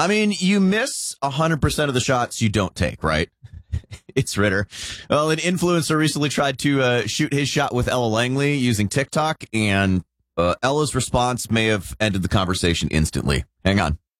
I mean, you miss 100% of the shots you don't take, right? It's Ritter. Well, an influencer recently tried to shoot his shot with Ella Langley using TikTok, and Ella's response may have ended the conversation instantly. Hang on.